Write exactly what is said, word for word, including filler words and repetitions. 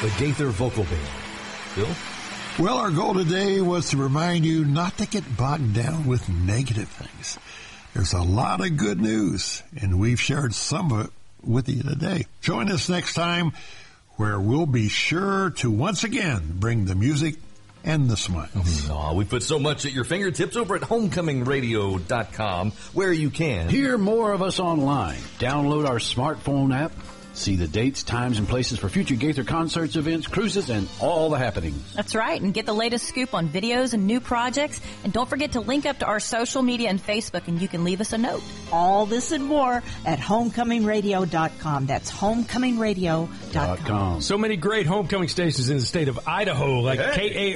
the Gaither Vocal Band. Bill? Well, our goal today was to remind you not to get bogged down with negative things. There's a lot of good news, and we've shared some of it with you today. Join us next time, where we'll be sure to once again bring the music and the smiles. Oh, we put so much at your fingertips over at homecoming radio dot com, where you can hear more of us online, download our smartphone app, see the dates, times, and places for future Gaither concerts, events, cruises, and all the happenings. That's right, and get the latest scoop on videos and new projects. And don't forget to link up to our social media and Facebook, and you can leave us a note. All this and more at homecoming radio dot com. That's homecoming radio dot com. So many great homecoming stations in the state of Idaho, like hey. K A